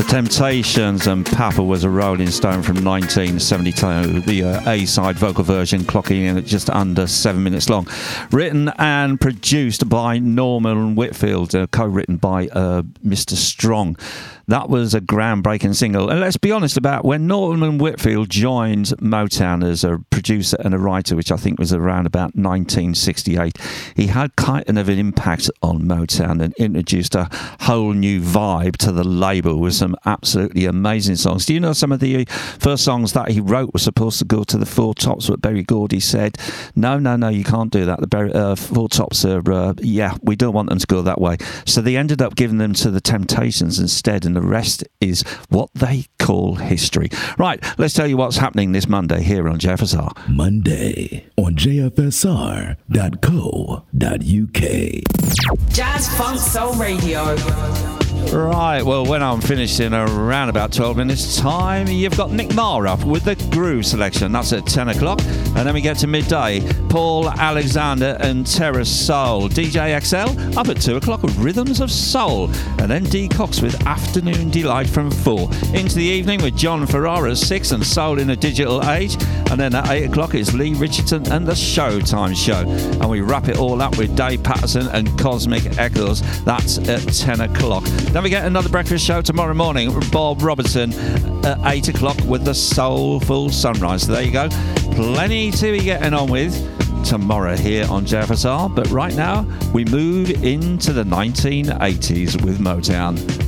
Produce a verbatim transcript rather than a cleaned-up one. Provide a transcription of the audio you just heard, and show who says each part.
Speaker 1: Temptations and Papa Was a Rolling Stone from nineteen seventy-two, the uh, A-side vocal version clocking in at just under seven minutes long. Written and produced by Norman Whitfield, uh, co-written by uh, Mister Strong. That was a groundbreaking single. And let's be honest about when Norman Whitfield joined Motown as a producer and a writer, which I think was around about nineteen sixty-eight, he had kind of an impact on Motown and introduced a whole new vibe to the label with some absolutely amazing songs. Do you know some of the first songs that he wrote were supposed to go to the Four Tops, but Berry Gordy said, no, no, no, you can't do that. The Berry, uh, Four Tops are, uh, yeah, we don't want them to go that way. So they ended up giving them to the Temptations instead, and the rest is what they call history. Right, let's tell you what's happening this Monday here on J F S R.
Speaker 2: Monday on J F S R dot co dot U K.
Speaker 3: Jazz Funk Soul Radio.
Speaker 1: Right, well, when I'm finished in around about twelve minutes time, you've got Nick Marr up with the Groove Selection. That's at ten o'clock. And then we get to midday, Paul Alexander and Terrace Soul. D J X L up at two o'clock with Rhythms of Soul. And then D Cox with Afternoon Delight from four. Into the evening with John Ferrara at six and Soul in a Digital Age. And then at eight o'clock it's Lee Richardson and the Showtime Show. And we wrap it all up with Dave Patterson and Cosmic Echoes. That's at ten o'clock. Then we get another breakfast show tomorrow morning with Bob Robertson at eight o'clock with the Soulful Sunrise. So there you go. Plenty to be getting on with tomorrow here on J F S R. But right now, we move into the nineteen eighties with Motown.